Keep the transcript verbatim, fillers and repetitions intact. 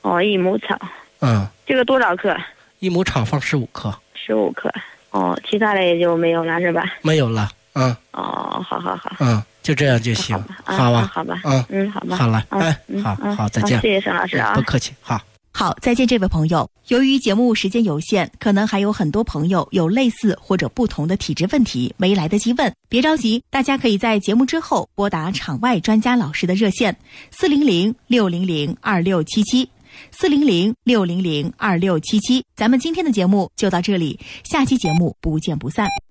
哦，益母草。 嗯， 这个多少克？ 益母草放十五克。 十五克。哦，其他的也就没有了是吧？ 没有了。嗯。 哦，好好好。 嗯，就这样就行。 好吧， 好吧。 嗯嗯，好吧。 好了，哎， 嗯， 好好，再见。 谢谢沈老师啊， 不客气。好。 好，再见，这位朋友。由于节目时间有限，可能还有很多朋友有类似或者不同的体质问题没来得及问，别着急，大家可以在节目之后拨打场外专家老师的热线四零零六零零二六七七四零零六零零二六七七。咱们今天的节目就到这里，下期节目不见不散。